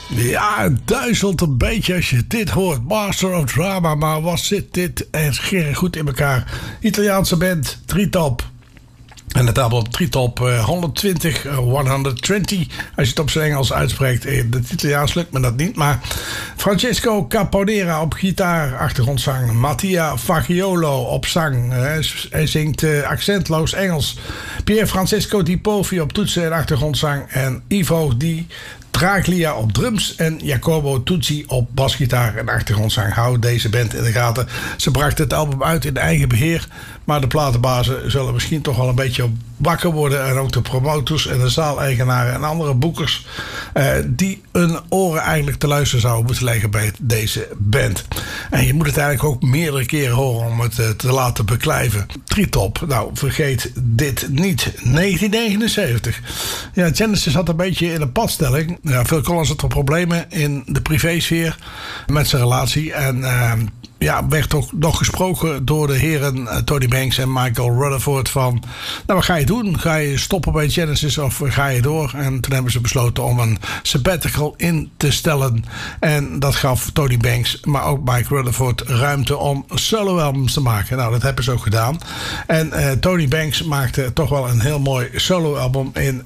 Ja, het duizelt een beetje als je dit hoort. Master of Drama, maar wat zit dit en scheren goed in elkaar. Italiaanse band, Tritop. En het album Tritop 120, als je het op zijn Engels uitspreekt. Het Italiaans lukt me dat niet, maar Francesco Caponera op gitaar, achtergrondzang. Mattia Fagiolo op zang. Hij zingt accentloos Engels. Pier Francesco Di Povi op toetsen en achtergrondzang. En Ivo Di Traglia op drums en Jacobo Tuzzi op basgitaar en achtergrondzang. Hou deze band in de gaten. Ze brachten het album uit in eigen beheer, maar de platenbazen zullen misschien toch wel een beetje wakker worden. En ook de promotors en de zaaleigenaren en andere boekers die hun oren eigenlijk te luisteren zouden moeten leggen bij deze band. En je moet het eigenlijk ook meerdere keren horen om het te laten beklijven. Tritop, nou vergeet dit niet. 1979. Ja, Genesis had een beetje in een padstelling. Ja, Phil Collins had er problemen in de privésfeer met zijn relatie. En werd ook nog gesproken door de heren Tony Banks en Michael Rutherford van, nou wat ga je doen? Ga je stoppen bij Genesis of ga je door? En toen hebben ze besloten om een sabbatical in te stellen. En dat gaf Tony Banks, maar ook Mike Rutherford ruimte om solo-albums te maken. Nou, dat hebben ze ook gedaan. En Tony Banks maakte toch wel een heel mooi solo-album in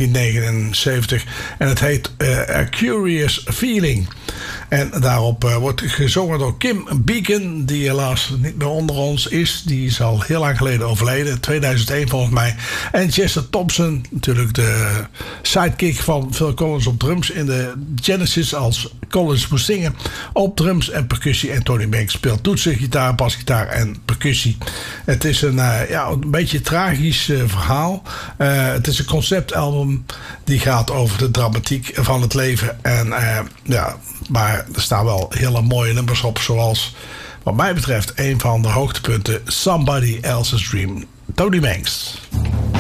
1979. En het heet A Curious Feeling. En daarop wordt gezongen door Kim Beacon, die helaas niet meer onder ons is. Die is al heel lang geleden overleden, 2001 volgens mij. En Chester Thompson, natuurlijk de sidekick van Phil Collins op drums in de Genesis als Collins moest zingen, op drums en percussie. En Tony Banks speelt toetsen, gitaar, basgitaar en percussie. Het is een beetje tragisch verhaal. Het is een conceptalbum die gaat over de dramatiek van het leven. En maar er staan wel hele mooie nummers op, zoals wat mij betreft een van de hoogtepunten, Somebody Else's Dream. Tony Banks.